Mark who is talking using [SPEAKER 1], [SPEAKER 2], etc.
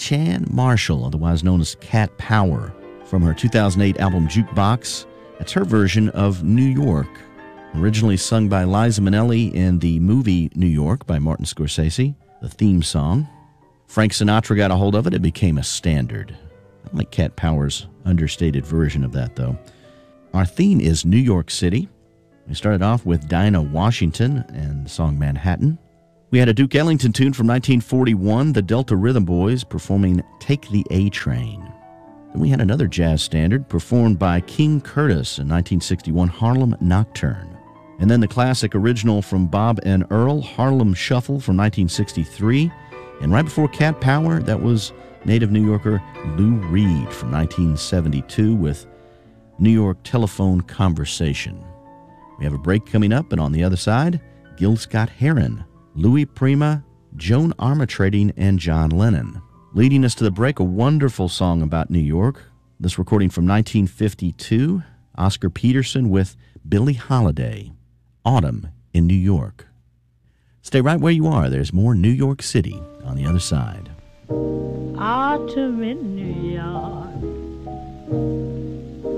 [SPEAKER 1] Chan Marshall, otherwise known as Cat Power, from her 2008 album Jukebox. That's her version of New York, originally sung by Liza Minnelli in the movie New York by Martin Scorsese, the theme song. Frank Sinatra got a hold of it. It became a standard. I like Cat Power's understated version of that, though. Our theme is New York City. We started off with Dinah Washington and the song Manhattan. We had a Duke Ellington tune from 1941, the Delta Rhythm Boys performing Take the A Train. Then we had another jazz standard performed by King Curtis in 1961, Harlem Nocturne. And then the classic original from Bob and Earl, Harlem Shuffle from 1963. And right before Cat Power, that was native New Yorker Lou Reed from 1972 with New York Telephone Conversation. We have a break coming up, and on the other side, Gil Scott-Heron, Louis Prima, Joan Armatrading, and John Lennon. Leading us to the break, a wonderful song about New York. This recording from 1952, Oscar Peterson with Billie Holiday, Autumn in New York. Stay right where you are. There's more New York City on the other side.
[SPEAKER 2] Autumn in New York,